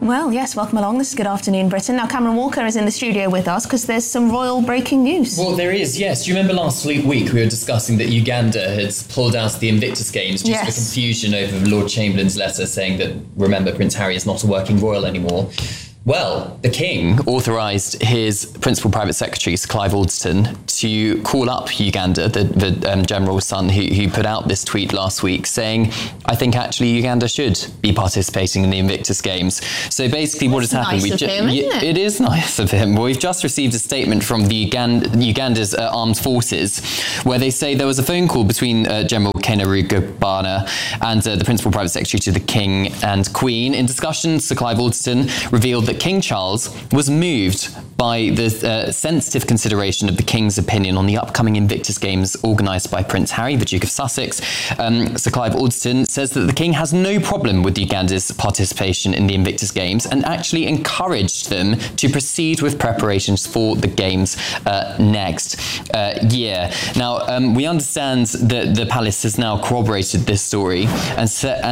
Well, yes, welcome along. This is Good Afternoon Britain. Now, Cameron Walker is in the studio with us because there's some royal breaking news. Well, there is, yes. Do you remember last week we were discussing that Uganda had pulled out of the Invictus Games due to the confusion over Lord Chamberlain's letter saying that, remember, Prince Harry is not a working royal anymore? Well, the King authorised his principal private secretary, Sir Clive Alderton, to call up Uganda, the General's son, who put out this tweet last week saying, I think actually Uganda should be participating in the Invictus Games. So basically what has happened... Nice of him, isn't it? It is nice of him. Well, we've just received a statement from the Uganda's armed forces where they say there was a phone call between General Kainerugaba and the principal private secretary to the King and Queen. In discussion, Sir Clive Alderton revealed that King Charles was moved by the sensitive consideration of the King's opinion on the upcoming Invictus Games organised by Prince Harry, the Duke of Sussex. Sir Clive Alderton says that the King has no problem with Uganda's participation in the Invictus Games and actually encouraged them to proceed with preparations for the Games next year. Now, we understand that the palace has now corroborated this story, and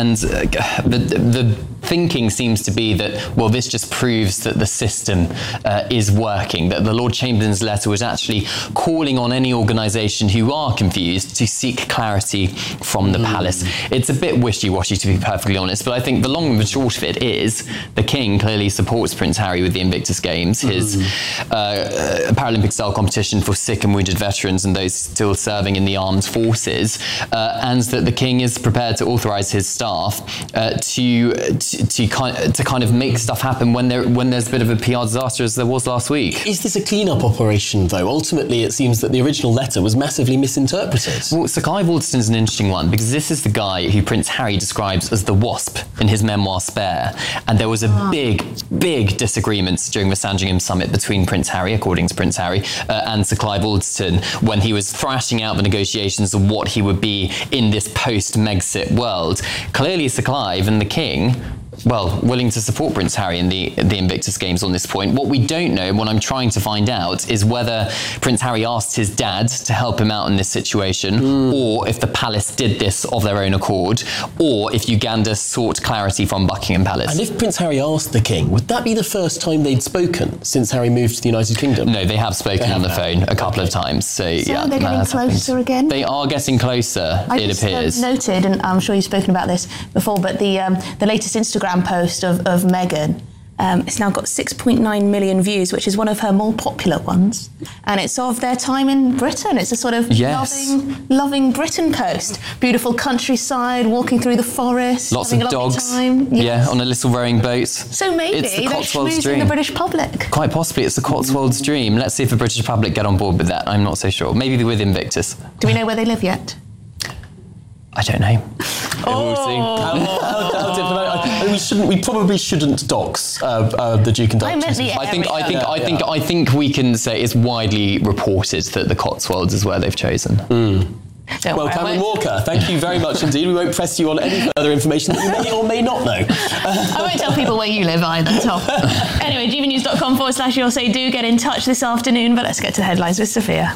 the thinking seems to be that, well, this just proves that the system is working, that the Lord Chamberlain's letter was actually calling on any organisation who are confused to seek clarity from the palace. It's a bit wishy-washy, to be perfectly honest, but I think the long and short of it is the King clearly supports Prince Harry with the Invictus Games, his Paralympic-style competition for sick and wounded veterans and those still serving in the armed forces, and that the King is prepared to authorise his staff to kind of make stuff happen when there's a bit of a PR disaster as there was last week. Is this a clean-up operation, though? Ultimately, it seems that the original letter was massively misinterpreted. Well, Sir Clive Alderton's an interesting one, because this is the guy who Prince Harry describes as the Wasp in his memoir Spare, and there was a big disagreement during the Sandringham summit between Prince Harry, according to Prince Harry, and Sir Clive Alderton when he was thrashing out the negotiations of what he would be in this post-Megxit world. Clearly, Sir Clive and the King, well, willing to support Prince Harry in the Invictus Games on this point. What we don't know, and what I'm trying to find out, is whether Prince Harry asked his dad to help him out in this situation, or if the palace did this of their own accord, or if Uganda sought clarity from Buckingham Palace. And if Prince Harry asked the King, would that be the first time they'd spoken since Harry moved to the United Kingdom? No, they have spoken on the phone a couple of times. So yeah, they're getting closer again? They are getting closer, it appears. I just noted, and I'm sure you've spoken about this before, but the latest Instagram post of Meghan, it's now got 6.9 million views, which is one of her more popular ones, and it's of their time in Britain. It's a sort of loving Britain post. Beautiful countryside, walking through the forest, lots having of a lovely dogs. Time. Yeah, on a little rowing boat. So maybe it's the they're Cotswolds dream. the British public. Quite possibly, it's the Cotswolds dream. Let's see if the British public get on board with that. I'm not so sure. Maybe with Invictus. Do we know where they live yet? I don't know. We'll see. We probably shouldn't dox the Duke and Duchess. I think we can say it's widely reported that the Cotswolds is where they've chosen. Well, Cameron Walker, thank you very much indeed. We won't press you on any further information that you may or may not know. I won't tell people where you live either, Tom. Anyway, gvnews.com/your say do get in touch this afternoon, but let's get to the headlines with Sophia.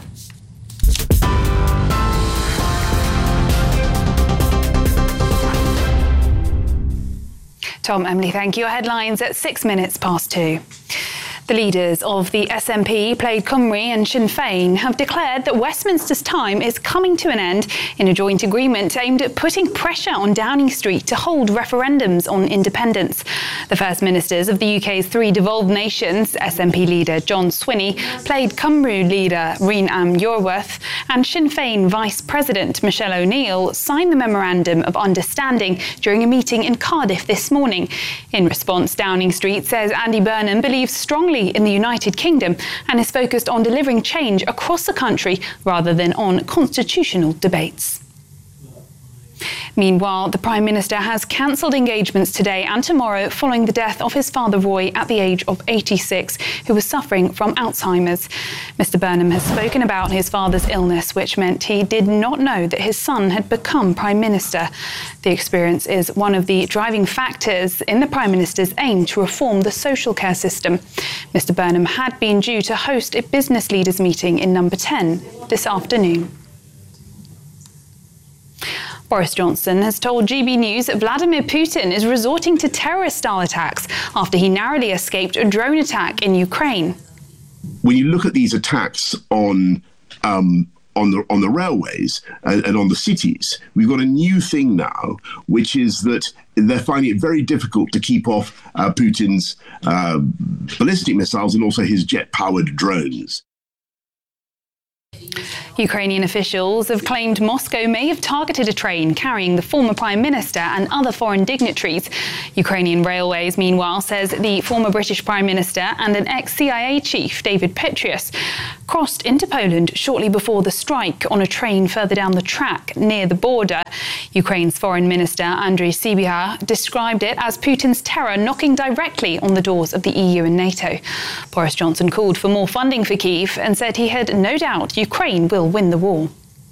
Tom, Emily, thank you. Your headlines at 6 minutes past 2. The leaders of the SNP, Plaid Cymru and Sinn Féin have declared that Westminster's time is coming to an end in a joint agreement aimed at putting pressure on Downing Street to hold referendums on independence. The First Ministers of the UK's three devolved nations, SNP leader John Swinney, Plaid Cymru leader Rhian Iorwerth and Sinn Féin Vice President Michelle O'Neill, signed the Memorandum of Understanding during a meeting in Cardiff this morning. In response, Downing Street says Andy Burnham believes strongly in the United Kingdom and is focused on delivering change across the country rather than on constitutional debates. Meanwhile, the Prime Minister has cancelled engagements today and tomorrow following the death of his father Roy at the age of 86, who was suffering from Alzheimer's. Mr Burnham has spoken about his father's illness, which meant he did not know that his son had become Prime Minister. The experience is one of the driving factors in the Prime Minister's aim to reform the social care system. Mr Burnham had been due to host a business leaders meeting in Number 10 this afternoon. Boris Johnson has told GB News that Vladimir Putin is resorting to terrorist-style attacks after he narrowly escaped a drone attack in Ukraine. When you look at these attacks on the railways and on the cities, we've got a new thing now, which is that they're finding it very difficult to keep off Putin's ballistic missiles and also his jet-powered drones. Ukrainian officials have claimed Moscow may have targeted a train carrying the former Prime Minister and other foreign dignitaries. Ukrainian Railways, meanwhile, says the former British Prime Minister and an ex-CIA chief, David Petraeus, crossed into Poland shortly before the strike on a train further down the track near the border. Ukraine's Foreign Minister, Andriy Sybiha, described it as Putin's terror knocking directly on the doors of the EU and NATO. Boris Johnson called for more funding for Kyiv and said he had no doubt Ukraine will win the war.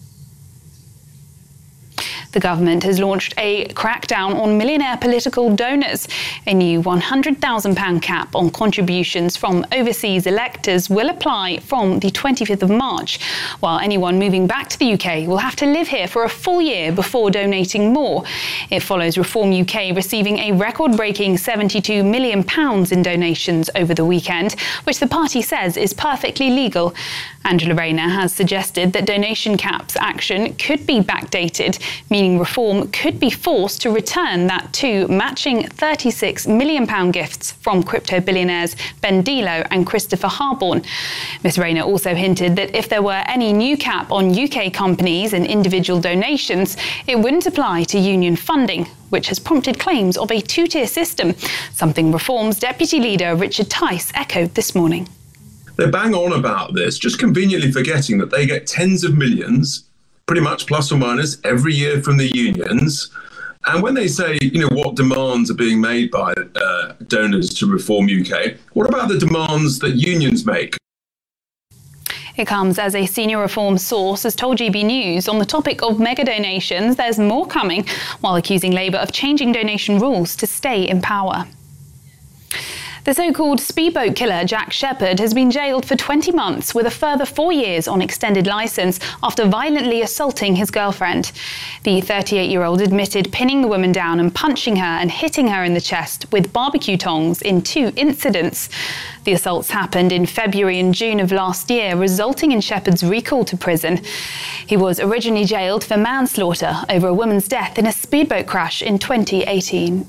The government has launched a crackdown on millionaire political donors. A new £100,000 cap on contributions from overseas electors will apply from the 25th of March, while anyone moving back to the UK will have to live here for a full year before donating more. It follows Reform UK receiving a record-breaking £72 million in donations over the weekend, which the party says is perfectly legal. Angela Rayner has suggested that donation caps action could be backdated, meaning Reform could be forced to return that to matching £36 million gifts from crypto billionaires Ben Dilo and Christopher Harborne. Ms Rayner also hinted that if there were any new cap on UK companies and individual donations, it wouldn't apply to union funding, which has prompted claims of a two-tier system, something Reform's Deputy Leader Richard Tice echoed this morning. They bang on about this, just conveniently forgetting that they get tens of millions, pretty much plus or minus, every year from the unions. And when they say, what demands are being made by donors to Reform UK, what about the demands that unions make? It comes as a senior Reform source has told GB News on the topic of mega donations, there's more coming, while accusing Labour of changing donation rules to stay in power. The so-called speedboat killer Jack Shepherd has been jailed for 20 months with a further 4 years on extended licence after violently assaulting his girlfriend. The 38-year-old admitted pinning the woman down and punching her and hitting her in the chest with barbecue tongs in 2 incidents. The assaults happened in February and June of last year, resulting in Shepherd's recall to prison. He was originally jailed for manslaughter over a woman's death in a speedboat crash in 2018.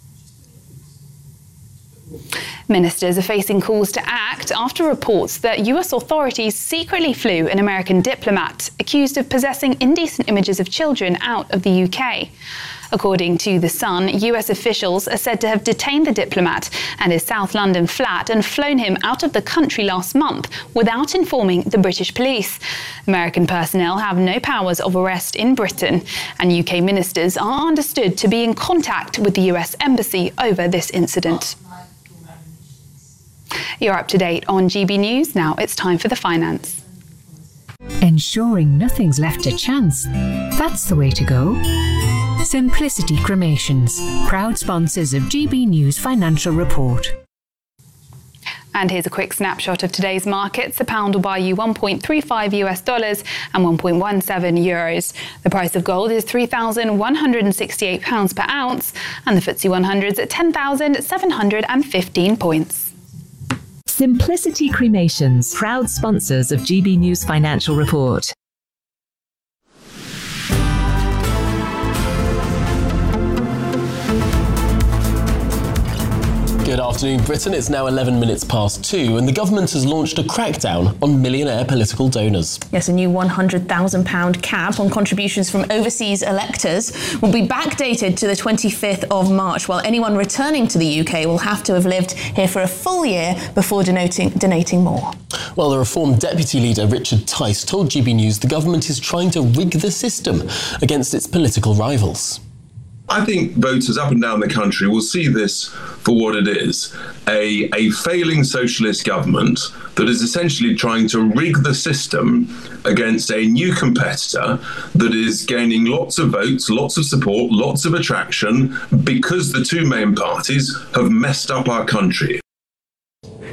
Ministers are facing calls to act after reports that US authorities secretly flew an American diplomat accused of possessing indecent images of children out of the UK. According to The Sun, US officials are said to have detained the diplomat and his South London flat and flown him out of the country last month without informing the British police. American personnel have no powers of arrest in Britain, and UK ministers are understood to be in contact with the US Embassy over this incident. You're up to date on GB News. Now it's time for the finance. Ensuring nothing's left to chance. That's the way to go. Simplicity Cremations, proud sponsors of GB News Financial Report. And here's a quick snapshot of today's markets. The pound will buy you $1.35 and 1.17 euros. The price of gold is £3,168 per ounce, and the FTSE 100's at 10,715 points. Simplicity Cremations, proud sponsors of GB News Financial Report. Good afternoon, Britain. It's now 11 minutes past 2, and the government has launched a crackdown on millionaire political donors. Yes, a new £100,000 cap on contributions from overseas electors will be backdated to the 25th of March, while anyone returning to the UK will have to have lived here for a full year before donating more. Well, the Reform Deputy Leader Richard Tice told GB News the government is trying to rig the system against its political rivals. I think voters up and down the country will see this for what it is, a failing socialist government that is essentially trying to rig the system against a new competitor that is gaining lots of votes, lots of support, lots of attraction, because the two main parties have messed up our country.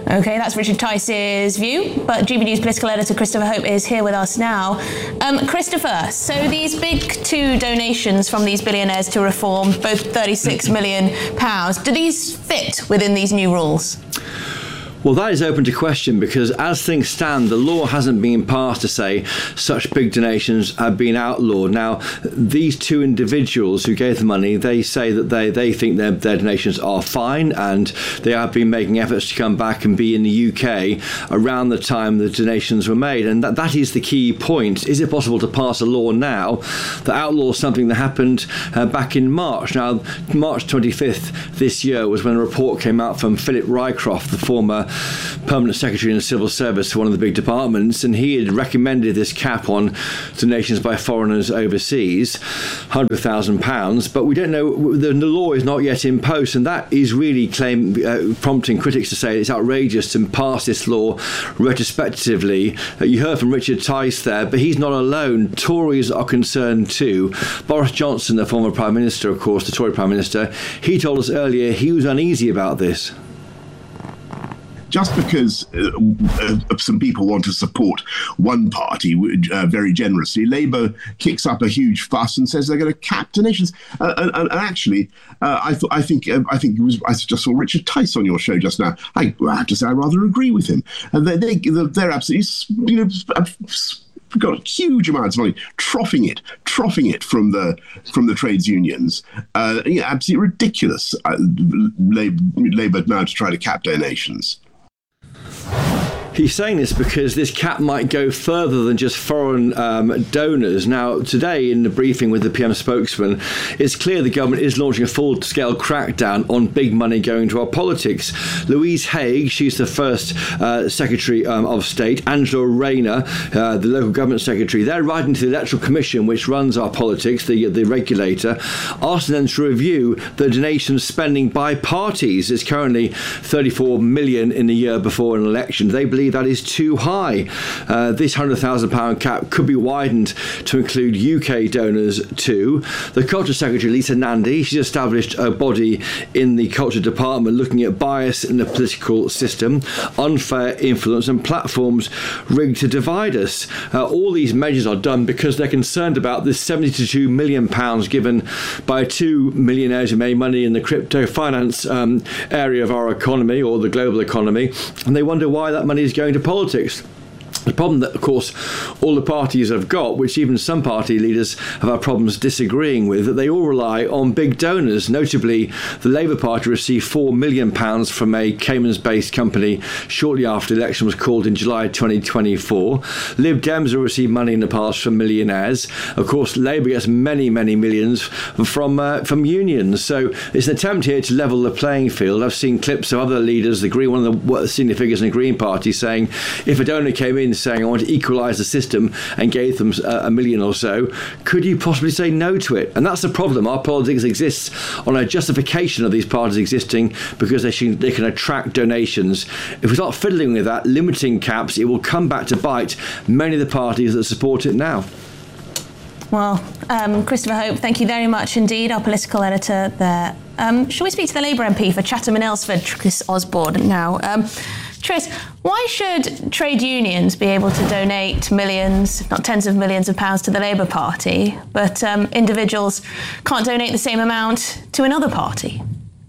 Okay, that's Richard Tice's view, but GB News political editor Christopher Hope is here with us now. Christopher, so these big two donations from these billionaires to Reform, both £36 million, do these fit within these new rules? Well, that is open to question because as things stand, the law hasn't been passed to say such big donations have been outlawed. Now, these two individuals who gave the money, they say that they think their donations are fine and they have been making efforts to come back and be in the UK around the time the donations were made. And that is the key point. Is it possible to pass a law now that outlaws something that happened back in March? Now, March 25th this year was when a report came out from Philip Rycroft, the former Permanent Secretary in the Civil Service for one of the big departments, and he had recommended this cap on donations by foreigners overseas, £100,000, but we don't know, the law is not yet in post, and that is really prompting critics to say it's outrageous to pass this law retrospectively. You heard from Richard Tice there, but he's not alone. Tories are concerned too. Boris Johnson, the former Prime Minister, of course, the Tory Prime Minister, he told us earlier he was uneasy about this. Just because some people want to support one party very generously, Labour kicks up a huge fuss and says they're going to cap donations. And actually, I think it was. I just saw Richard Tice on your show just now. I have to say I rather agree with him. And they're absolutely, got huge amounts of money, troughing it from the trades unions. Absolutely ridiculous. Labour now to try to cap donations. He's saying this because this cap might go further than just foreign donors. Now, today in the briefing with the PM spokesman, it's clear the government is launching a full-scale crackdown on big money going to our politics. Louise Haigh, she's the first Secretary of State, Angela Rayner, the local government secretary, they're writing to the Electoral Commission, which runs our politics, the regulator, asking them to review the donation spending by parties. It's currently 34 million in the year before an election. They believe that is too high. This £100,000 cap could be widened to include UK donors too. The Culture Secretary, Lisa Nandy, she's established a body in the Culture Department looking at bias in the political system, unfair influence and platforms rigged to divide us. All these measures are done because they're concerned about this £72 million given by two millionaires who made money in the crypto finance area of our economy or the global economy, and they wonder why that money is going to politics. The problem that, of course, all the parties have got, which even some party leaders have had problems disagreeing with, that they all rely on big donors. Notably, the Labour Party received £4 million from a Caymans-based company shortly after the election was called in July 2024. Lib Dems have received money in the past from millionaires. Of course, Labour gets many, many millions from unions. So it's an attempt here to level the playing field. I've seen clips of other leaders, one of the senior figures in the Green Party, saying if a donor came in saying I want to equalise the system and gave them $1 million or so, could you possibly say no to it? And that's the problem. Our politics exists on a justification of these parties existing because they can attract donations. If we start fiddling with that, limiting caps, it will come back to bite many of the parties that support it now. Well, Christopher Hope, thank you very much indeed, our political editor there. Shall we speak to the Labour MP for Chatham and Elsford, Tris Osborne, now? Tris, why should trade unions be able to donate millions, if not tens of millions of pounds to the Labour Party, but individuals can't donate the same amount to another party?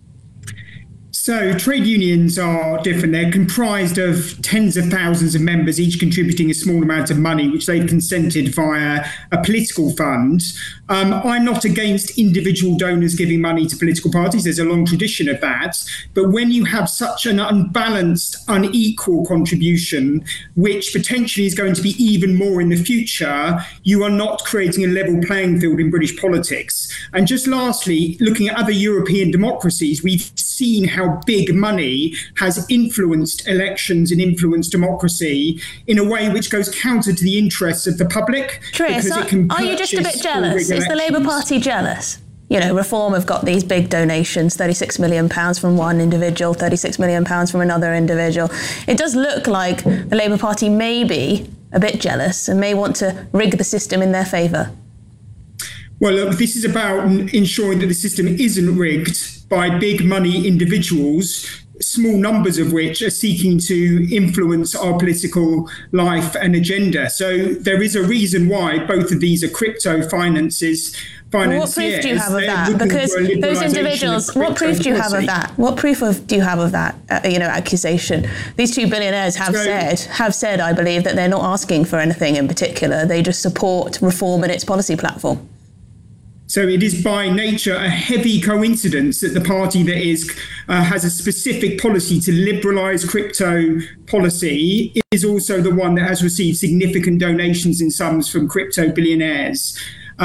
So trade unions are different. They're comprised of tens of thousands of members, each contributing a small amount of money, which they've consented via a political fund. I'm not against individual donors giving money to political parties. There's a long tradition of that. But when you have such an unbalanced, unequal contribution, which potentially is going to be even more in the future, you are not creating a level playing field in British politics. And just lastly, looking at other European democracies, we've seen how big money has influenced elections and influenced democracy in a way which goes counter to the interests of the public. Tris, are you just a bit jealous? Is the Labour Party jealous? You know, Reform have got these big donations, £36 million from one individual, £36 million from another individual. It does look like the Labour Party may be a bit jealous and may want to rig the system in their favour. Well, look, this is about ensuring that the system isn't rigged by big money individuals small numbers of which are seeking to influence our political life and agenda. So there is a reason why both of these are crypto financiers. Well, what proof do you have of that? Because those individuals, what proof do you have of that? What proof do you have of that, accusation? These two billionaires have said, I believe, that they're not asking for anything in particular. They just support reform and its policy platform. So it is by nature a heavy coincidence that the party that has a specific policy to liberalise crypto policy is also the one that has received significant donations in sums from crypto billionaires.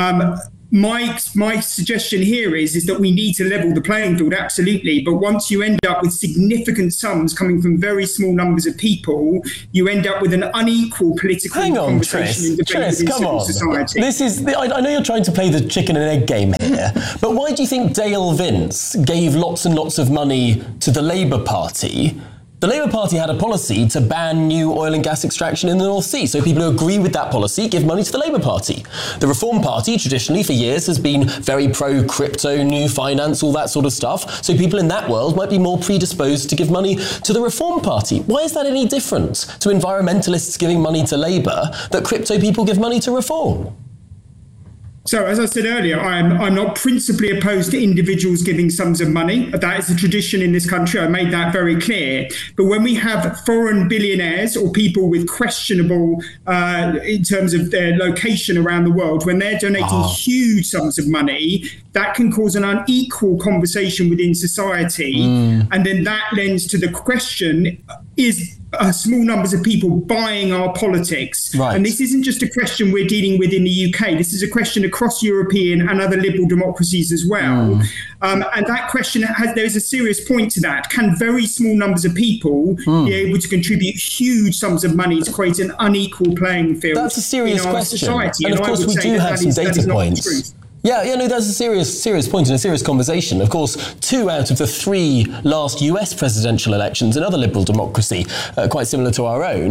My suggestion here is that we need to level the playing field, absolutely. But once you end up with significant sums coming from very small numbers of people, you end up with an unequal political conversation and debate in civil society. I know you're trying to play the chicken and egg game here, but why do you think Dale Vince gave lots and lots of money to the Labour Party? The Labour Party had a policy to ban new oil and gas extraction in the North Sea, so people who agree with that policy give money to the Labour Party. The Reform Party, traditionally for years, has been very pro-crypto, new finance, all that sort of stuff, so people in that world might be more predisposed to give money to the Reform Party. Why is that any different to environmentalists giving money to Labour that crypto people give money to Reform? So, as I said earlier, I'm not principally opposed to individuals giving sums of money. That is a tradition in this country. I made that very clear. But when we have foreign billionaires or people with questionable, in terms of their location around the world, when they're donating huge sums of money, that can cause an unequal conversation within society. And then that lends to the question, is small numbers of people buying our politics? Right. And this isn't just a question we're dealing with in the UK. This is a question across European and other liberal democracies as well. And that question, there's a serious point to that. Can very small numbers of people be able to contribute huge sums of money to create an unequal playing field? That's a serious in our question. society? And of course we do have some data points. Yeah, that's a serious point and a serious conversation. Of course, 2 out of the 3 last US presidential elections in other liberal democracy, quite similar to our own,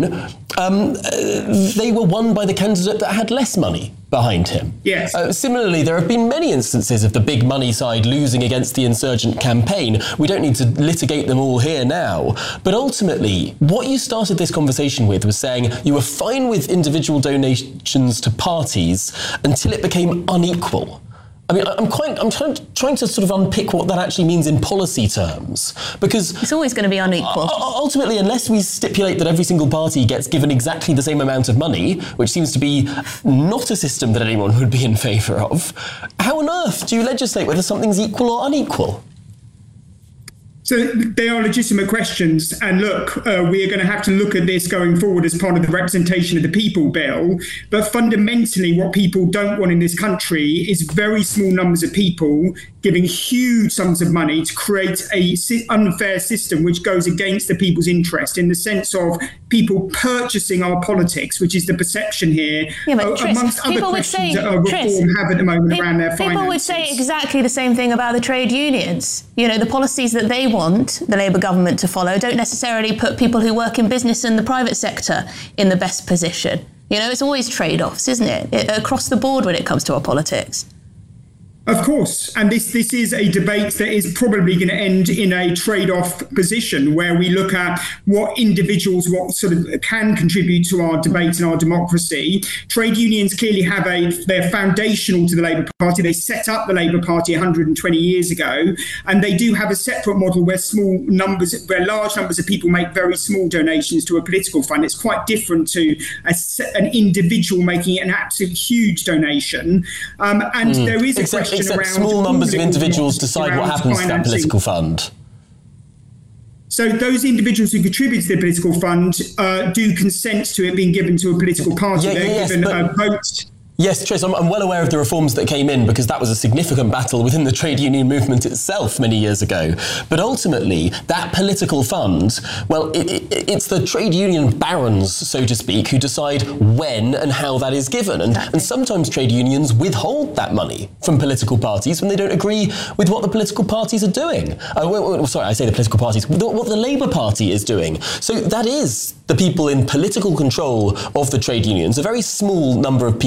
they were won by the candidate that had less money behind him. Yes. Similarly, there have been many instances of the big money side losing against the insurgent campaign. We don't need to litigate them all here now. But ultimately, what you started this conversation with was saying you were fine with individual donations to parties until it became unequal. I mean, I'm trying to sort of unpick what that actually means in policy terms, because it's always going to be unequal. Ultimately, unless we stipulate that every single party gets given exactly the same amount of money, which seems to be not a system that anyone would be in favour of, how on earth do you legislate whether something's equal or unequal? So they are legitimate questions. And look, we are going to have to look at this going forward as part of the representation of the people bill. But fundamentally, what people don't want in this country is very small numbers of people giving huge sums of money to create a unfair system which goes against the people's interest, in the sense of people purchasing our politics, which is the perception here, amongst other questions that Reform have at the moment around their finances. People would say exactly the same thing about the trade unions. The policies that they want the Labour government to follow don't necessarily put people who work in business and the private sector in the best position. It's always trade-offs, isn't it, across the board when it comes to our politics. Of course, and this is a debate that is probably going to end in a trade-off position where we look at what individuals can contribute to our debate and our democracy. Trade unions clearly have they're foundational to the Labour Party. They set up the Labour Party 120 years ago, and they do have a separate model where large numbers of people make very small donations to a political fund. It's quite different to an individual making an absolute huge donation, and there is a question. Except small numbers of individuals decide what happens to that political fund. So those individuals who contribute to the political fund do consent to it being given to a political party. They're given a vote. Yes, Trace, I'm well aware of the reforms that came in, because that was a significant battle within the trade union movement itself many years ago. But ultimately, that political fund, well, it's the trade union barons, so to speak, who decide when and how that is given. And sometimes trade unions withhold that money from political parties when they don't agree with what the political parties are doing. Sorry, I say the political parties, what the Labour Party is doing. So that is the people in political control of the trade unions, a very small number of people with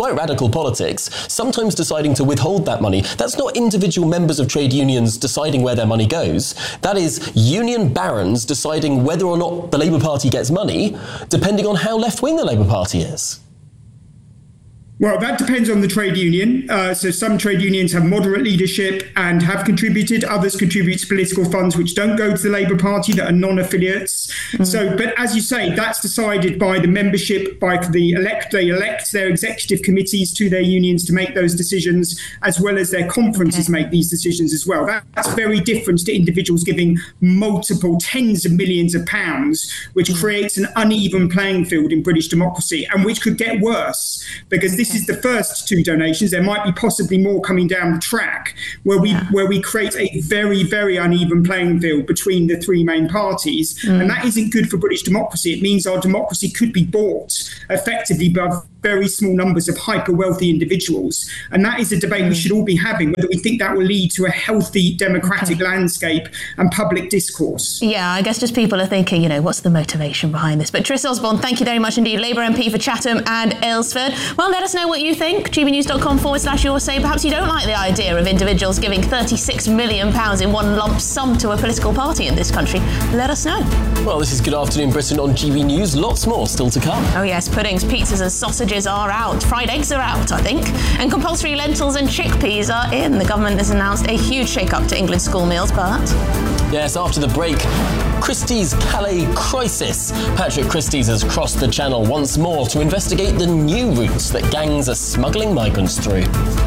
quite radical politics, sometimes deciding to withhold that money. That's not individual members of trade unions deciding where their money goes. That is union barons deciding whether or not the Labour Party gets money, depending on how left-wing the Labour Party is. Well, that depends on the trade union. So some trade unions have moderate leadership and have contributed. Others contribute to political funds which don't go to the Labour Party, that are non-affiliates. So, but as you say, that's decided by the membership, they elect their executive committees to their unions to make those decisions, as well as their conferences make these decisions as well. That's very different to individuals giving multiple tens of millions of pounds, which creates an uneven playing field in British democracy, and which could get worse, because this is the first two donations. There might be possibly more coming down the track where we create a very, very uneven playing field between the three main parties. And that isn't good for British democracy. It means our democracy could be bought effectively by very small numbers of hyper-wealthy individuals. And that is a debate we should all be having, whether we think that will lead to a healthy democratic landscape and public discourse. Yeah, I guess just people are thinking, what's the motivation behind this? But Tris Osborne, thank you very much indeed, Labour MP for Chatham and Aylesford. Well, let us know what you think. gbnews.com/your say. Perhaps you don't like the idea of individuals giving £36 million in one lump sum to a political party in this country. Let us know. Well, this is Good Afternoon Britain on GB News. Lots more still to come. Oh yes, puddings, pizzas and sausages are out. Fried eggs are out, I think. And compulsory lentils and chickpeas are in. The government has announced a huge shake-up to England's school meals, but... Yes, after the break, Christie's Calais crisis. Patrick Christie's has crossed the channel once more to investigate the new routes that gangs are smuggling migrants through.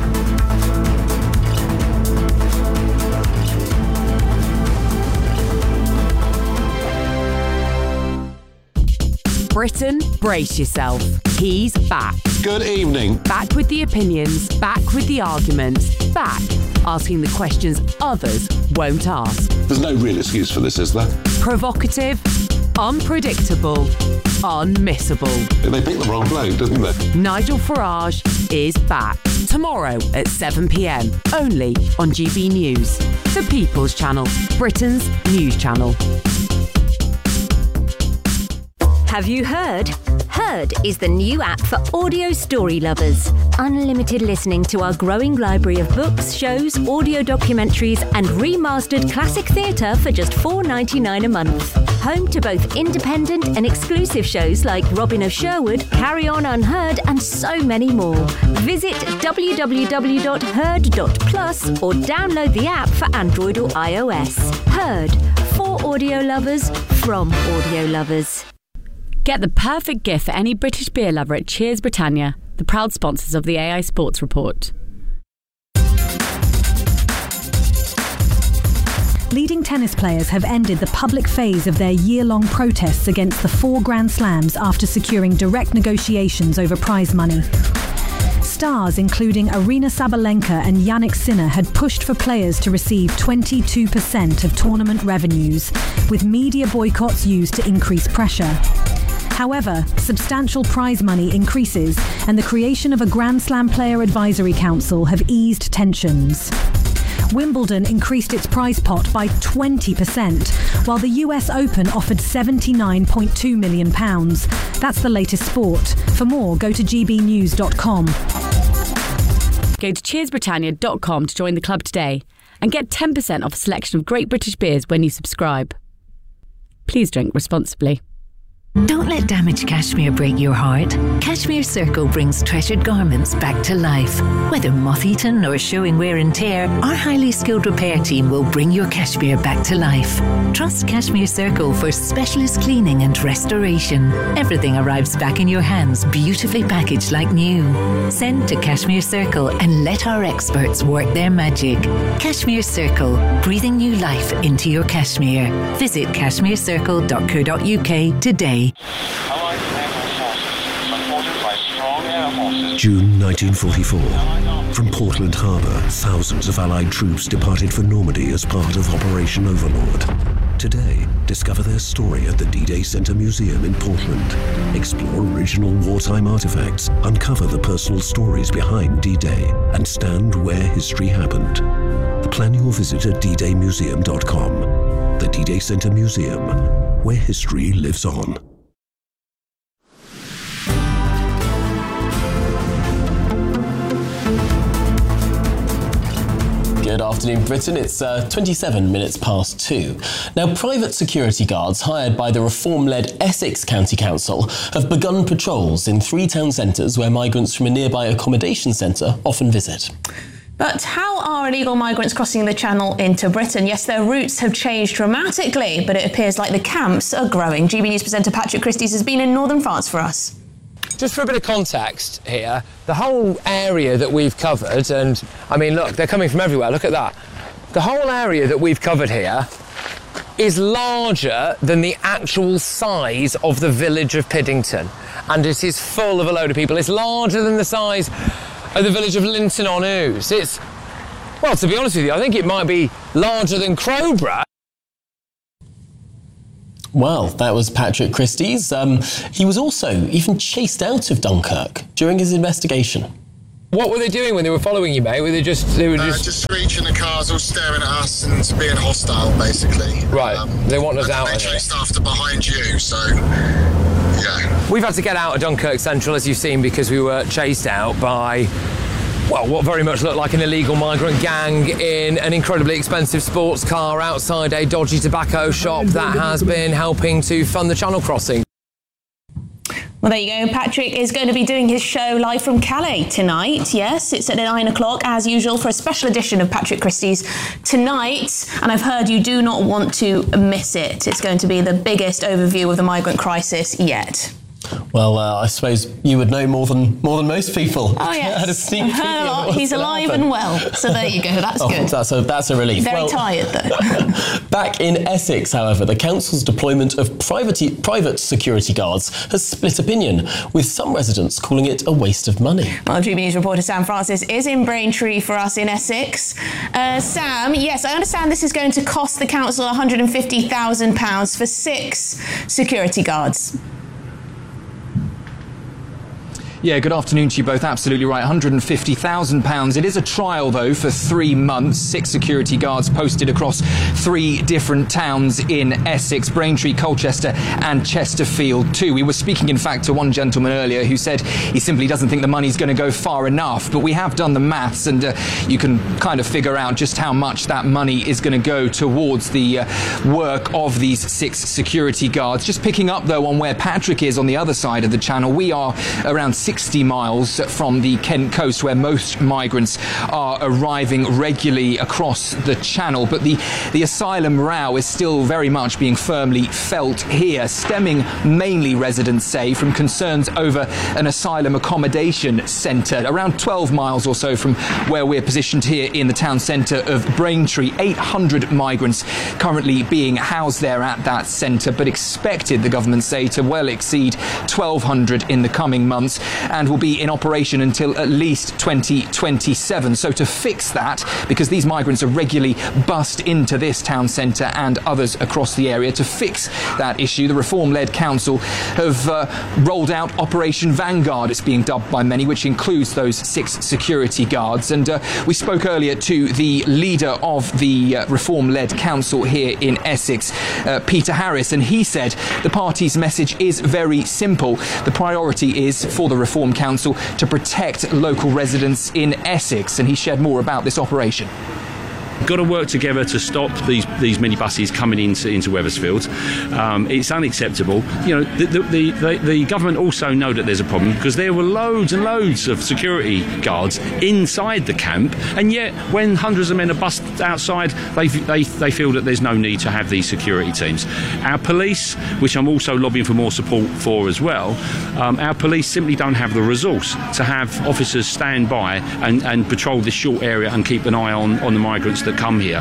Britain, brace yourself. He's back. Good evening. Back with the opinions, back with the arguments, back asking the questions others won't ask. There's no real excuse for this, is there? Provocative, unpredictable, unmissable. They picked the wrong bloke, didn't they? Nigel Farage is back. Tomorrow at 7 p.m, only on GB News. The People's Channel, Britain's news channel. Have you heard? Heard is the new app for audio story lovers. Unlimited listening to our growing library of books, shows, audio documentaries and remastered classic theatre for just $4.99 a month. Home to both independent and exclusive shows like Robin of Sherwood, Carry On Unheard and so many more. Visit www.heard.plus or download the app for Android or iOS. Heard, for audio lovers, from audio lovers. Get the perfect gift for any British beer lover at Cheers Britannia, the proud sponsors of the AI Sports Report. Leading tennis players have ended the public phase of their year-long protests against the 4 Grand Slams after securing direct negotiations over prize money. Stars including Arina Sabalenka and Jannik Sinner had pushed for players to receive 22% of tournament revenues, with media boycotts used to increase pressure. However, substantial prize money increases and the creation of a Grand Slam Player Advisory Council have eased tensions. Wimbledon increased its prize pot by 20%, while the US Open offered £79.2 million. That's the latest sport. For more, go to gbnews.com. Go to cheersbritannia.com to join the club today and get 10% off a selection of great British beers when you subscribe. Please drink responsibly. Don't let damaged cashmere break your heart. Cashmere Circle brings treasured garments back to life. Whether moth-eaten or showing wear and tear, our highly skilled repair team will bring your cashmere back to life. Trust Cashmere Circle for specialist cleaning and restoration. Everything arrives back in your hands, beautifully packaged like new. Send to Cashmere Circle and let our experts work their magic. Cashmere Circle, breathing new life into your cashmere. Visit cashmerecircle.co.uk today. June 1944. From Portland Harbour, thousands of Allied troops departed for Normandy as part of Operation Overlord. Today, discover their story at the D-Day Center Museum in Portland. Explore original wartime artifacts, uncover the personal stories behind D-Day, and stand where history happened. Plan your visit at ddaymuseum.com. The D-Day Center Museum, where history lives on. afternoon, Britain. It's 27 minutes past 2. Now, private security guards hired by the reform-led Essex County Council have begun patrols in 3 town centres where migrants from a nearby accommodation centre often visit. But how are illegal migrants crossing the Channel into Britain? Yes, their routes have changed dramatically, but it appears like the camps are growing. GB News presenter Patrick Christys has been in northern France for us. Just for a bit of context here, the whole area that we've covered, and I mean, look, they're coming from everywhere, look at that. The whole area that we've covered here is larger than the actual size of the village of Piddington, and it is full of a load of people. It's larger than the size of the village of Linton on Ouse. It's, well, to be honest with you, I think it might be larger than Crowborough. Well, that was Patrick Christys. He was also even chased out of Dunkirk during his investigation. What were they doing when they were following you, mate? Were they just just screeching the cars, all staring at us and being hostile, basically. Right, they want us out. They chased after behind you, so yeah. We've had to get out of Dunkirk Central, as you've seen, because we were chased out by, well, what very much looked like an illegal migrant gang in an incredibly expensive sports car outside a dodgy tobacco shop that has been helping to fund the Channel crossing. Well, there you go. Patrick is going to be doing his show live from Calais tonight. Yes, it's at 9 o'clock, as usual, for a special edition of Patrick Christys tonight. And I've heard you do not want to miss it. It's going to be the biggest overview of the migrant crisis yet. Well, I suppose you would know more than most people. Oh, yes. I had a sneak peek heard a lot. He's alive and well. So there you go. That's good. That's a relief. Very tired, though. Back in Essex, however, the council's deployment of private security guards has split opinion, with some residents calling it a waste of money. Well, GB News reporter Sam Francis is in Braintree for us in Essex. Sam, yes, I understand this is going to cost the council £150,000 for 6 security guards. Yeah, good afternoon to you both. Absolutely right. £150,000. It is a trial, though, for 3 months. 6 security guards posted across 3 different towns in Essex, Braintree, Colchester and Chesterfield too. We were speaking, in fact, to one gentleman earlier who said he simply doesn't think the money's going to go far enough. But we have done the maths, and you can kind of figure out just how much that money is going to go towards the work of these 6 security guards. Just picking up, though, on where Patrick is on the other side of the Channel. We are around 60 miles from the Kent coast, where most migrants are arriving regularly across the Channel. But the asylum row is still very much being firmly felt here, stemming mainly, residents say, from concerns over an asylum accommodation centre around 12 miles or so from where we're positioned here in the town centre of Braintree. 800 migrants currently being housed there at that centre, but expected, the government say, to well exceed 1,200 in the coming months, and will be in operation until at least 2027. So to fix that, because these migrants are regularly bussed into this town centre and others across the area, to fix that issue, the Reform-led council have rolled out Operation Vanguard, it's being dubbed by many, which includes those 6 security guards. And we spoke earlier to the leader of the Reform-led council here in Essex, Peter Harris, and he said the party's message is very simple. The priority is for the Reform Council to protect local residents in Essex, and he shared more about this operation. Got to work together to stop these minibuses coming into Wethersfield. It's unacceptable. You know, the government also know that there's a problem, because there were loads and loads of security guards inside the camp, and yet when hundreds of men are bussed outside, they feel that there's no need to have these security teams. Our police, which I'm also lobbying for more support for as well, our police simply don't have the resource to have officers stand by and patrol this short area and keep an eye on the migrants that come here.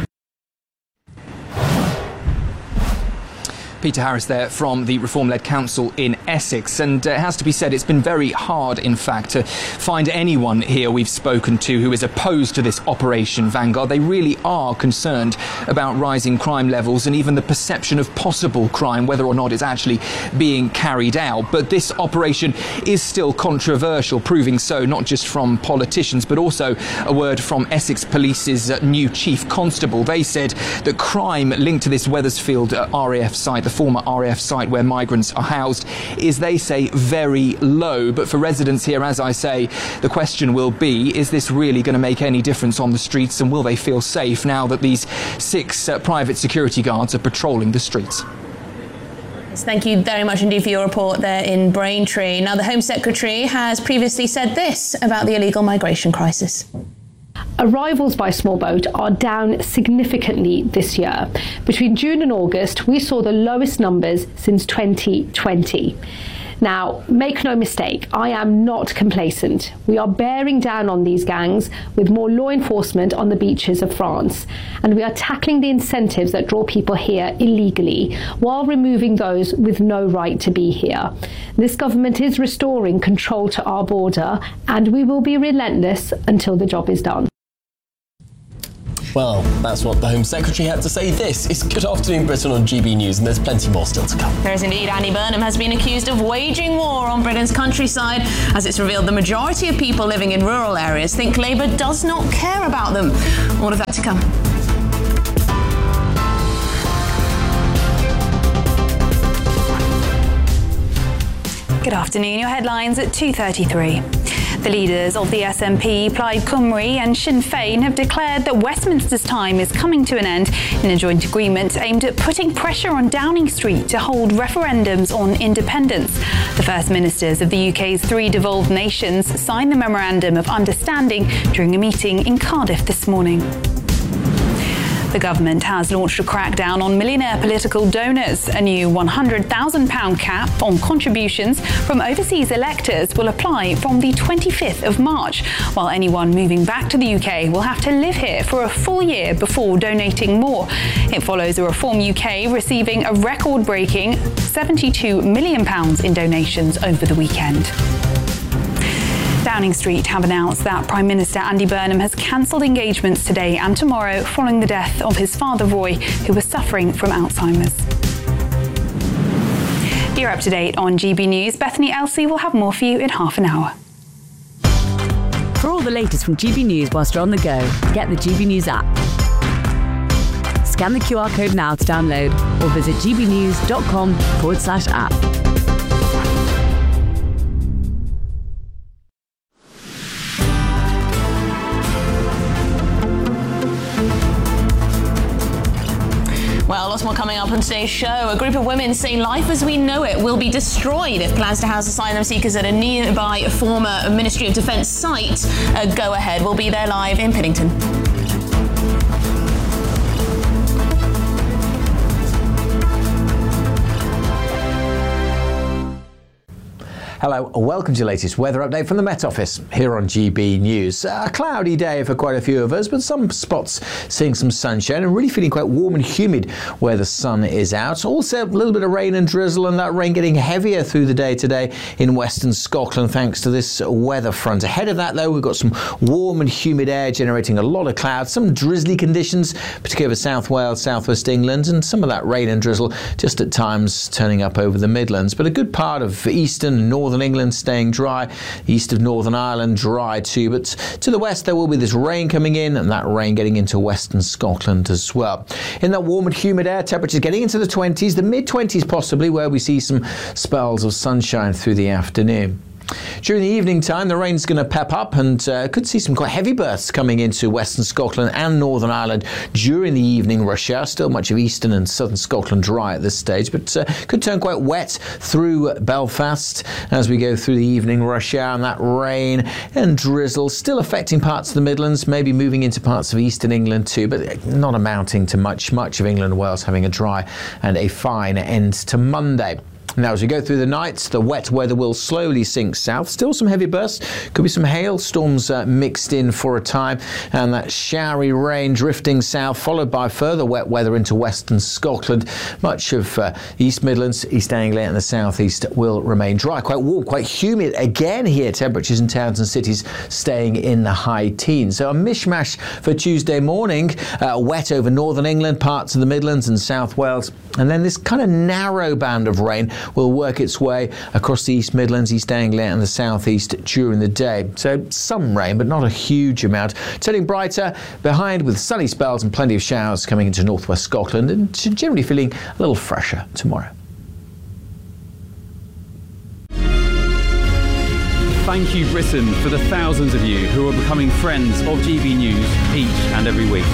Peter Harris there from the Reform-led council in Essex. And it has to be said, it's been very hard, in fact, to find anyone here we've spoken to who is opposed to this Operation Vanguard. They really are concerned about rising crime levels and even the perception of possible crime, whether or not it's actually being carried out. But this operation is still controversial, proving so not just from politicians, but also a word from Essex Police's new chief constable. They said that crime linked to this Wethersfield RAF site, the former RAF site where migrants are housed is, they say, very low. But for residents here, as I say, the question will be, is this really going to make any difference on the streets, and will they feel safe now that these 6 private security guards are patrolling the streets? Thank you very much indeed for your report there in Braintree. Now, the Home Secretary has previously said this about the illegal migration crisis. Arrivals by small boat are down significantly this year. Between June and August, we saw the lowest numbers since 2020. Now, make no mistake, I am not complacent. We are bearing down on these gangs with more law enforcement on the beaches of France, and we are tackling the incentives that draw people here illegally while removing those with no right to be here. This government is restoring control to our border, and we will be relentless until the job is done. Well, that's what the Home Secretary had to say. This is Good Afternoon Britain on GB News, and there's plenty more still to come. There is indeed. Andy Burnham has been accused of waging war on Britain's countryside, as it's revealed the majority of people living in rural areas think Labour does not care about them. All of that to come. Good afternoon. Your headlines at 2:33. The leaders of the SNP, Plaid Cymru and Sinn Féin have declared that Westminster's time is coming to an end in a joint agreement aimed at putting pressure on Downing Street to hold referendums on independence. The First Ministers of the UK's 3 devolved nations signed the Memorandum of Understanding during a meeting in Cardiff this morning. The government has launched a crackdown on millionaire political donors. A new £100,000 cap on contributions from overseas electors will apply from the 25th of March, while anyone moving back to the UK will have to live here for a full year before donating more. It follows a Reform UK receiving a record-breaking £72 million in donations over the weekend. Downing Street have announced that Prime Minister Andy Burnham has cancelled engagements today and tomorrow following the death of his father Roy, who was suffering from Alzheimer's. You're up to date on GB News. Bethany Elsey will have more for you in half an hour. For all the latest from GB News whilst you're on the go, get the GB News app. Scan the QR code now to download or visit gbnews.com/app. Well, lots more coming up on today's show. A group of women say life as we know it will be destroyed if plans to house asylum seekers at a nearby former Ministry of Defence site go ahead. We'll be there live in Piddington. Hello and welcome to your latest weather update from the Met Office here on GB News. A cloudy day for quite a few of us, but some spots seeing some sunshine and really feeling quite warm and humid where the sun is out. Also a little bit of rain and drizzle, and that rain getting heavier through the day today in western Scotland thanks to this weather front. Ahead of that though, we've got some warm and humid air generating a lot of clouds, some drizzly conditions, particularly over South Wales, South West England, and some of that rain and drizzle just at times turning up over the Midlands. But a good part of eastern and northern England staying dry, east of Northern Ireland dry too, but to the west there will be this rain coming in, and that rain getting into western Scotland as well. In that warm and humid air, temperatures getting into the 20s, the mid-20s possibly, where we see some spells of sunshine through the afternoon. During the evening time, the rain's going to pep up and could see some quite heavy bursts coming into western Scotland and Northern Ireland during the evening rush hour. Still much of eastern and southern Scotland dry at this stage, but could turn quite wet through Belfast as we go through the evening rush hour, and that rain and drizzle still affecting parts of the Midlands, maybe moving into parts of eastern England too, but not amounting to much of England and Wales having a dry and a fine end to Monday. Now, as we go through the night, the wet weather will slowly sink south. Still some heavy bursts. Could be some hail storms mixed in for a time, and that showery rain drifting south, followed by further wet weather into western Scotland. Much of East Midlands, East Anglia and the South East will remain dry. Quite warm, quite humid again here. Temperatures in towns and cities staying in the high teens. So a mishmash for Tuesday morning. Wet over northern England, parts of the Midlands and South Wales. And then this kind of narrow band of rain will work its way across the East Midlands, East Anglia and the South East during the day. So some rain, but not a huge amount. Turning brighter behind with sunny spells and plenty of showers coming into northwest Scotland, and generally feeling a little fresher tomorrow. Thank you, Britain, for the thousands of you who are becoming friends of GB News each and every week.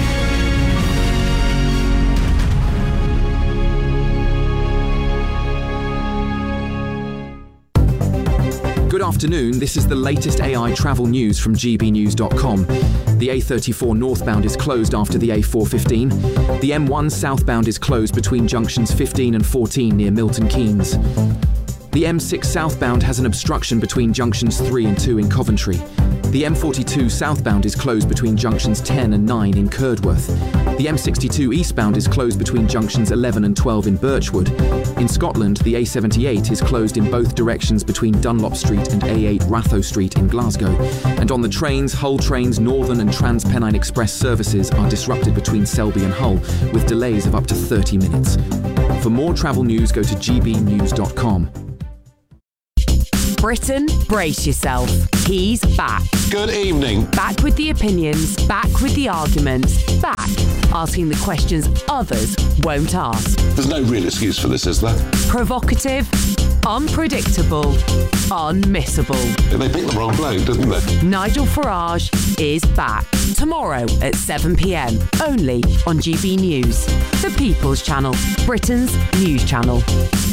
Good afternoon, this is the latest AI travel news from gbnews.com. The A34 northbound is closed after the A415. The M1 southbound is closed between junctions 15 and 14 near Milton Keynes. The M6 southbound has an obstruction between junctions 3 and 2 in Coventry. The M42 southbound is closed between junctions 10 and 9 in Curdworth. The M62 eastbound is closed between junctions 11 and 12 in Birchwood. In Scotland, the A78 is closed in both directions between Dunlop Street and A8 Ratho Street in Glasgow. And on the trains, Hull Trains Northern and TransPennine Express services are disrupted between Selby and Hull, with delays of up to 30 minutes. For more travel news, go to gbnews.com. Britain, brace yourself. He's back. Good evening. Back with the opinions, back with the arguments, back asking the questions others won't ask. There's no real excuse for this, is there? Provocative, unpredictable, unmissable. They picked the wrong bloke, didn't they? Nigel Farage is back. Tomorrow at 7 p.m, only on GB News. The People's Channel, Britain's news channel.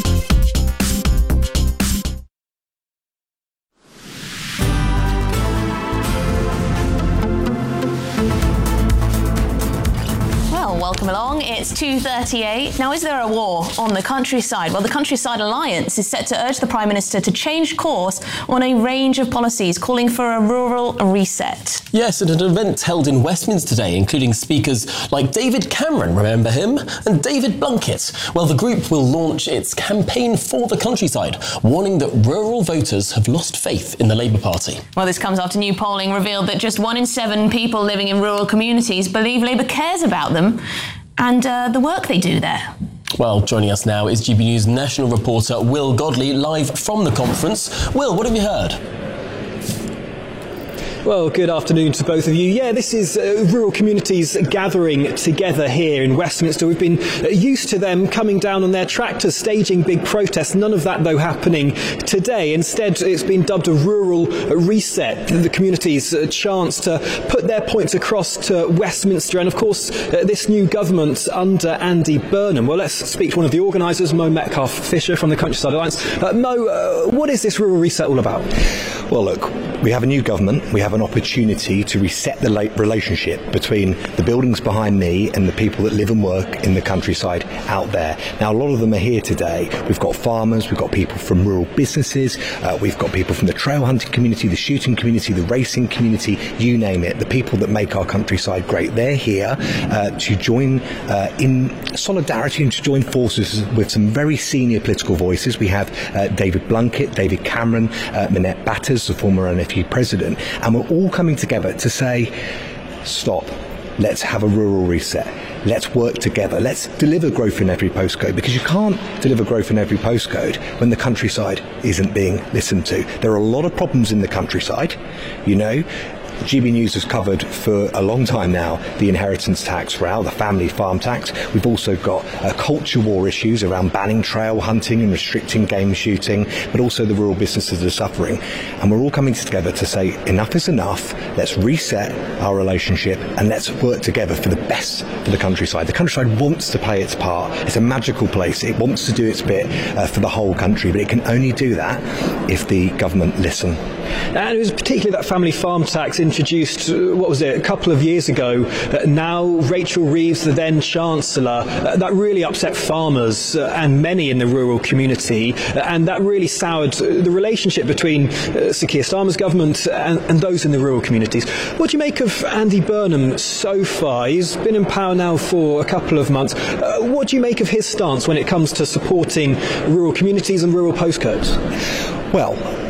Welcome along. It's 2:38. Now, is there a war on the countryside? Well, the Countryside Alliance is set to urge the Prime Minister to change course on a range of policies, calling for a rural reset. Yes, at an event held in Westminster today, including speakers like David Cameron, remember him, and David Blunkett. Well, the group will launch its campaign for the countryside, warning that rural voters have lost faith in the Labour Party. Well, this comes after new polling revealed that just 1 in 7 people living in rural communities believe Labour cares about them and the work they do there. Well, joining us now is GB News national reporter Will Godley, live from the conference. Will, what have you heard? Well, good afternoon to both of you. Yeah, this is rural communities gathering together here in Westminster. We've been used to them coming down on their tractors, staging big protests. None of that, though, happening today. Instead, it's been dubbed a rural reset. The community's chance to put their points across to Westminster and, of course, this new government under Andy Burnham. Well, let's speak to one of the organisers, Mo Metcalfe-Fisher from the Countryside Alliance. Mo, what is this rural reset all about? Well, look, we have a new government. We have an opportunity to reset the relationship between the buildings behind me and the people that live and work in the countryside out there. Now, a lot of them are here today. We've got farmers, we've got people from rural businesses, we've got people from the trail hunting community, the shooting community, the racing community, you name it, the people that make our countryside great. They're here to join in solidarity and to join forces with some very senior political voices. We have David Blunkett, David Cameron, Minette Batters, the former NFU president, and we're all coming together to say, stop, let's have a rural reset. Let's work together. Let's deliver growth in every postcode, because you can't deliver growth in every postcode when the countryside isn't being listened to. There are a lot of problems in the countryside, you know. GB News has covered for a long time now the inheritance tax row, the family farm tax. We've also got culture war issues around banning trail hunting and restricting game shooting, but also the rural businesses are suffering. And we're all coming together to say enough is enough. Let's reset our relationship and let's work together for the best for the countryside. The countryside wants to play its part. It's a magical place. It wants to do its bit for the whole country, but it can only do that if the government listen. And it was particularly that family farm tax introduced, a couple of years ago. Now Rachel Reeves, the then Chancellor, that really upset farmers and many in the rural community, and that really soured the relationship between Sir Keir Starmer's government and those in the rural communities. What do you make of Andy Burnham so far? He's been in power now for a couple of months. What do you make of his stance when it comes to supporting rural communities and rural postcodes? Well,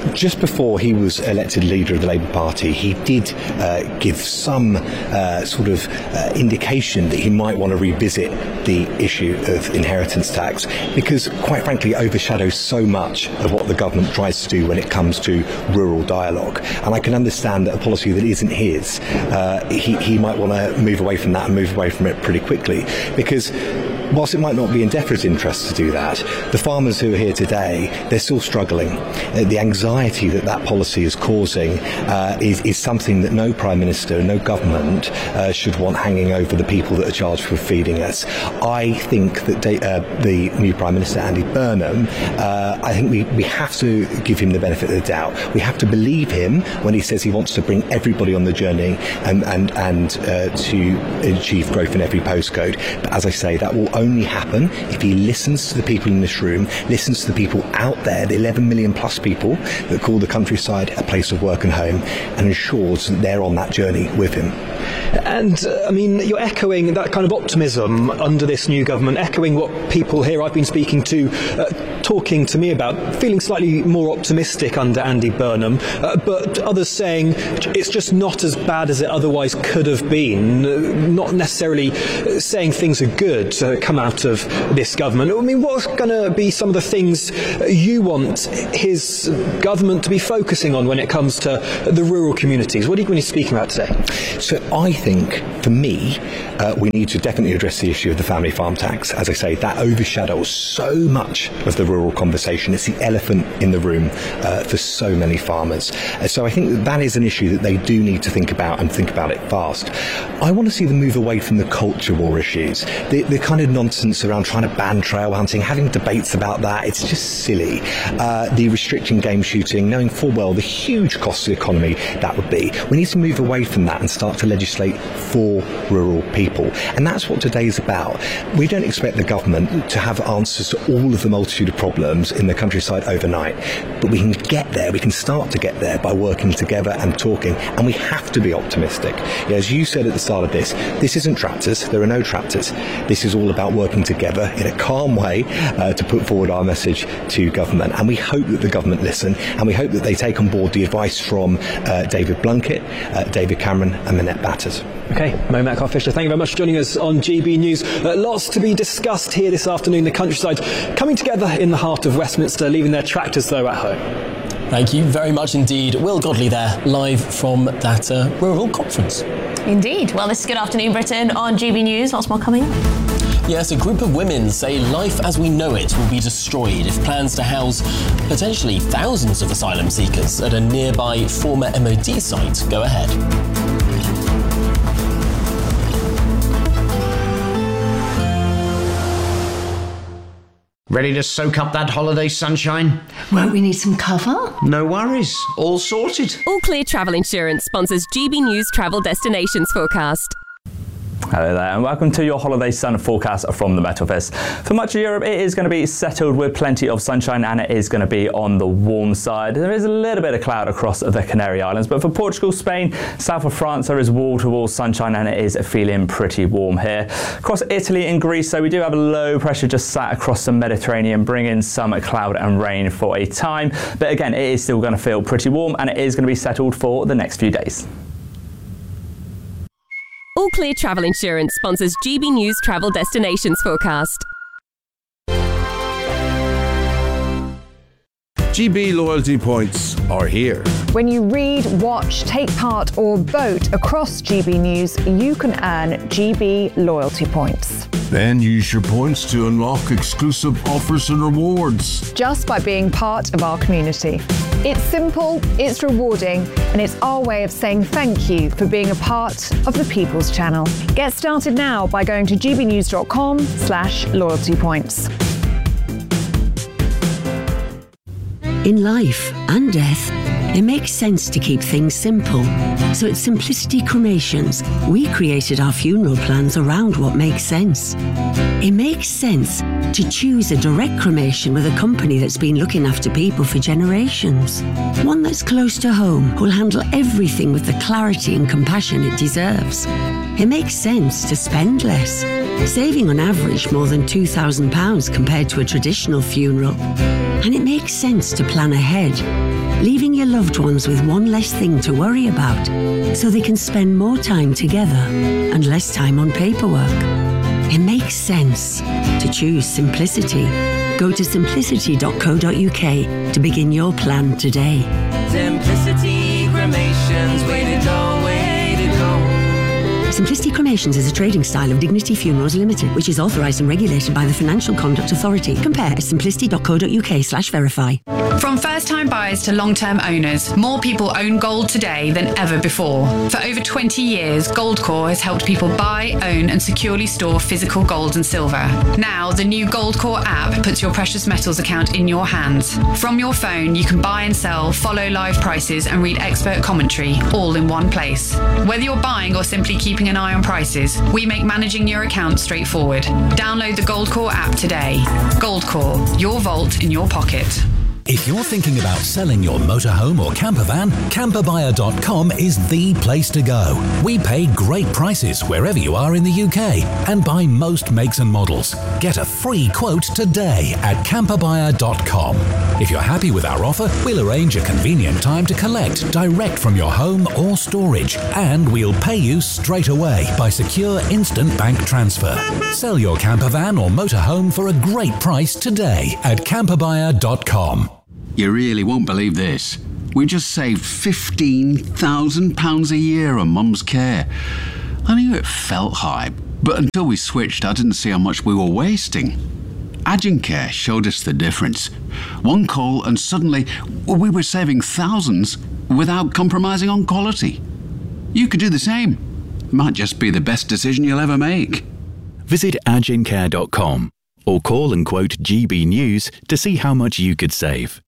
just before he was elected leader of the Labour Party, he did give some sort of indication that he might want to revisit the issue of inheritance tax, because quite frankly it overshadows so much of what the government tries to do when it comes to rural dialogue. And I can understand that a policy that isn't his, he might want to move away from that and move away from it pretty quickly, because whilst it might not be in DEFRA's interest to do that, the farmers who are here today, they're still struggling. The anxiety that policy is causing is something that no Prime Minister, no government should want hanging over the people that are charged for feeding us. I think that the new Prime Minister, Andy Burnham, I think we have to give him the benefit of the doubt. We have to believe him when he says he wants to bring everybody on the journey and to achieve growth in every postcode. But as I say, that will only happen if he listens to the people in this room, listens to the people out there, the 11 million plus people that call the countryside a place of work and home, and ensures that they're on that journey with him. And I mean, you're echoing that kind of optimism under this new government, echoing what people here I've been speaking to talking to me about, feeling slightly more optimistic under Andy Burnham, but others saying it's just not as bad as it otherwise could have been, not necessarily saying things are good come out of this government. I mean, what's going to be some of the things you want his government to be focusing on when it comes to the rural communities? What are you going to be speaking about today? So I think, for me, we need to definitely address the issue of the family farm tax. As I say, that overshadows so much of the rural conversation. It's the elephant in the room for so many farmers. So I think that is an issue that they do need to think about, and think about it fast. I want to see them move away from the culture war issues, the kind of nonsense around trying to ban trail hunting, having debates about that. It's just silly. The restricting game shooting, knowing full well the huge cost to the economy that would be. We need to move away from that and start to legislate for rural people. And that's what today is about. We don't expect the government to have answers to all of the multitude of problems in the countryside overnight, but we can get there. We can start to get there by working together and talking, and we have to be optimistic. As you said at the start of this isn't tractors. There are no tractors. This is all about working together in a calm way to put forward our message to government, and we hope that the government listen, and we hope that they take on board the advice from David Blunkett, David Cameron and Minette Batters. Okay, Mo Metcalfe-Fisher, thank you very much for joining us on GB News. Lots to be discussed here this afternoon. The countryside coming together in the heart of Westminster, leaving their tractors though at home. Thank you very much indeed. Will Godley there, live from that rural conference. Indeed. Well, this is Good Afternoon Britain on GB News. Lots more coming up. Yes, a group of women say life as we know it will be destroyed if plans to house potentially thousands of asylum seekers at a nearby former MOD site go ahead. Ready to soak up that holiday sunshine? Won't we need some cover? No worries, all sorted. All Clear Travel Insurance sponsors GB News Travel Destinations Forecast. Hello there and welcome to your holiday sun forecast from the Met Office. For much of Europe it is going to be settled with plenty of sunshine and it is going to be on the warm side. There is a little bit of cloud across the Canary Islands, but for Portugal, Spain, south of France there is wall-to-wall sunshine and it is feeling pretty warm here. Across Italy and Greece, so we do have a low pressure just sat across the Mediterranean, bringing some cloud and rain for a time, but again it is still going to feel pretty warm and it is going to be settled for the next few days. All Clear Travel Insurance sponsors GB News Travel Destinations Forecast. GB loyalty points are here. When you read, watch, take part or vote across GB News, you can earn GB loyalty points. Then use your points to unlock exclusive offers and rewards. Just by being part of our community. It's simple, it's rewarding, and it's our way of saying thank you for being a part of the People's Channel. Get started now by going to gbnews.com/loyalty points. In life and death, it makes sense to keep things simple. So at Simplicity Cremations, we created our funeral plans around what makes sense. It makes sense to choose a direct cremation with a company that's been looking after people for generations. One that's close to home, who'll handle everything with the clarity and compassion it deserves. It makes sense to spend less, saving on average more than £2,000 compared to a traditional funeral. And it makes sense to plan ahead. leaving your loved ones with one less thing to worry about, so they can spend more time together and less time on paperwork. It makes sense to choose simplicity. Go to simplicity.co.uk to begin your plan today. Simplicity Cremations, way to go, way to go. Simplicity Cremations is a trading style of Dignity Funerals Limited, which is authorised and regulated by the Financial Conduct Authority. Compare at simplicity.co.uk/verify. From first-time buyers to long-term owners, more people own gold today than ever before. For over 20 years, Goldcore has helped people buy, own and securely store physical gold and silver. Now, the new Goldcore app puts your precious metals account in your hands. From your phone, you can buy and sell, follow live prices and read expert commentary, all in one place. Whether you're buying or simply keeping an eye on prices, we make managing your account straightforward. Download the Goldcore app today. Goldcore, your vault in your pocket. If you're thinking about selling your motorhome or camper van, camperbuyer.com is the place to go. We pay great prices wherever you are in the UK and buy most makes and models. Get a free quote today at camperbuyer.com. If you're happy with our offer, we'll arrange a convenient time to collect direct from your home or storage, and we'll pay you straight away by secure instant bank transfer. Sell your camper van or motorhome for a great price today at camperbuyer.com. You really won't believe this. We just saved £15,000 a year on Mum's care. I knew it felt high, but until we switched, I didn't see how much we were wasting. Agencare showed us the difference. One call and suddenly we were saving thousands without compromising on quality. You could do the same. It might just be the best decision you'll ever make. Visit agencare.com or call and quote GB News to see how much you could save.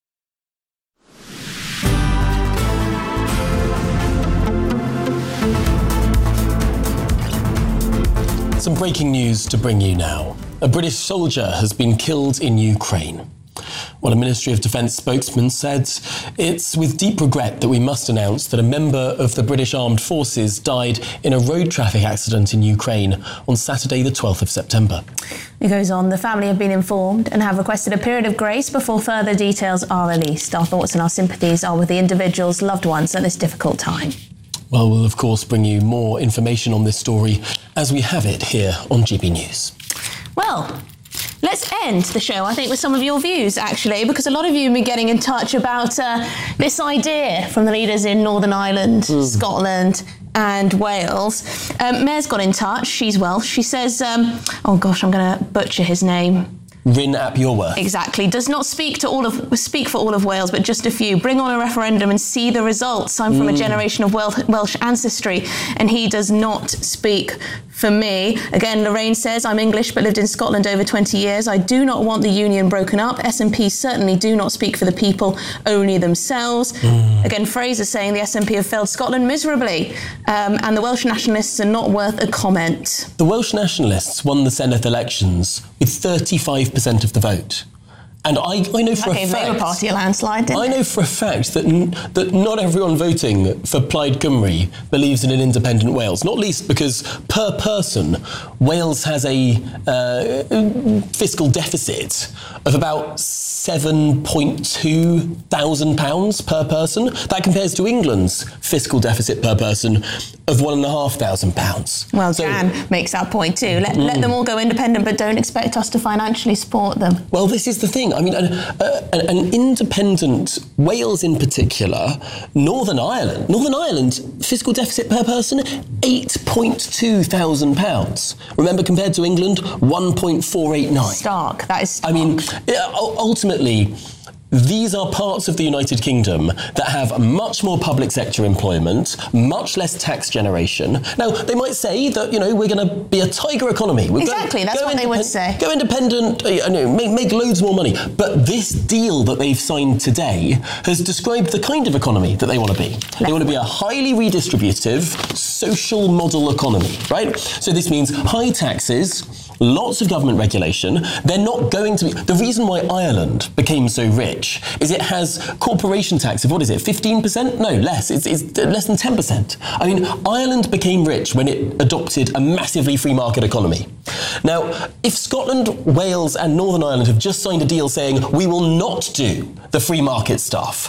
Some breaking news to bring you now. A British soldier has been killed in Ukraine. Well, a Ministry of Defence spokesman said, "It's with deep regret that we must announce that a member of the British Armed Forces died in a road traffic accident in Ukraine on Saturday the 12th of September. It goes on, the family have been informed and have requested a period of grace before further details are released. Our thoughts and our sympathies are with the individual's loved ones at this difficult time. Well, we'll of course bring you more information on this story as we have it here on GB News. Well, let's end the show, I think, with some of your views, actually, because a lot of you have been getting in touch about this idea from the leaders in Northern Ireland, Scotland and Wales. Mayor's got in touch. She's Welsh. She says, oh gosh, I'm going to butcher his name. Rin ap Iorwerth. Exactly. Does not speak for all of Wales, but just a few. Bring on a referendum and see the results. I'm from a generation of Welsh ancestry, and he does not speak for me. Again, Lorraine says, I'm English but lived in Scotland over 20 years. I do not want the union broken up. SNP certainly do not speak for the people, only themselves. Again, Fraser saying the SNP have failed Scotland miserably, and the Welsh nationalists are not worth a comment. The Welsh nationalists won the Senedd elections with 35% of the vote. And I know for a fact... Labour Party a landslide, didn't I know for a fact that not everyone voting for Plaid Cymru believes in an independent Wales, not least because per person, Wales has a fiscal deficit of about £7.2 thousand per person. That compares to England's fiscal deficit per person of £1,500. Well, Dan makes that point too. Let them all go independent, but don't expect us to financially support them. Well, this is the thing. I mean, an independent Wales in particular, Northern Ireland fiscal deficit per person, £8.2 thousand. Remember, compared to England, 1.489. Stark. That is stark. I mean, ultimately, these are parts of the United Kingdom that have much more public sector employment, much less tax generation. Now, they might say that, we're going to be a tiger economy. Exactly, that's what they would say. Go independent, make loads more money. But this deal that they've signed today has described the kind of economy that they want to be. They want to be a highly redistributive, social model economy, right? So this means high taxes, lots of government regulation. They're not going to be... The reason why Ireland became so rich is it has corporation tax of, 15%? No, less. It's less than 10%. I mean, Ireland became rich when it adopted a massively free market economy. Now, if Scotland, Wales and Northern Ireland have just signed a deal saying we will not do the free market stuff,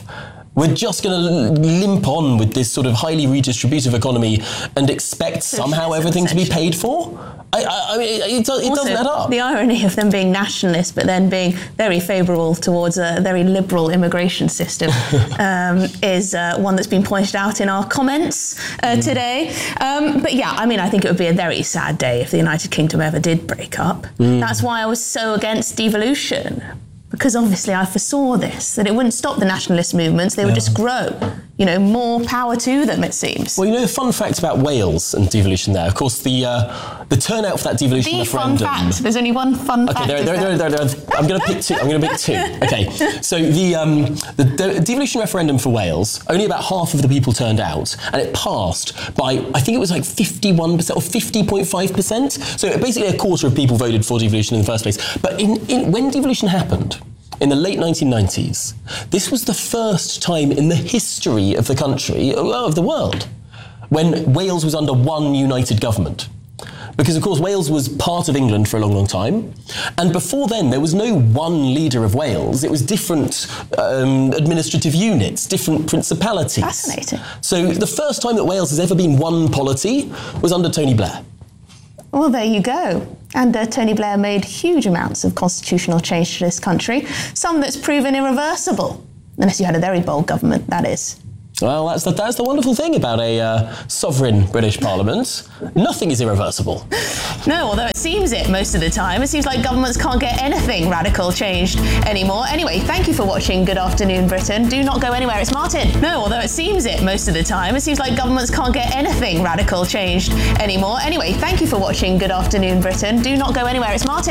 We're just going to limp on with this sort of highly redistributive economy and expect somehow everything to be paid for? I mean, it doesn't add up. The irony of them being nationalist, but then being very favourable towards a very liberal immigration system is one that's been pointed out in our comments today. But yeah, I mean, I think it would be a very sad day if the United Kingdom ever did break up. That's why I was so against devolution. Because obviously I foresaw this, that it wouldn't stop the nationalist movements, they would just grow. You know, more power to them, it seems. Well, you know, the fun fact about Wales and devolution there, of course, the turnout for that devolution referendum... The fun fact. There's only one fun fact. Okay, I'm going to pick two. Okay, so the devolution referendum for Wales, only about half of the people turned out, and it passed by, I think it was like 51% or 50.5%. So basically a quarter of people voted for devolution in the first place. But when devolution happened, in the late 1990s, this was the first time in the history of the country, of the world, when Wales was under one united government. Because, of course, Wales was part of England for a long, long time. And before then, there was no one leader of Wales. It was different administrative units, different principalities. Fascinating. So the first time that Wales has ever been one polity was under Tony Blair. Well, there you go. And Tony Blair made huge amounts of constitutional change to this country, some that's proven irreversible. Unless you had a very bold government, that is. Well, that's the wonderful thing about a sovereign British Parliament. Nothing is irreversible. No, although it seems it most of the time. It seems like governments can't get anything radical changed anymore. Anyway, thank you for watching Good Afternoon Britain. Do not go anywhere. It's Martin. No, although it seems it most of the time. It seems like governments can't get anything radical changed anymore. Anyway, thank you for watching Good Afternoon Britain. Do not go anywhere. It's Martin.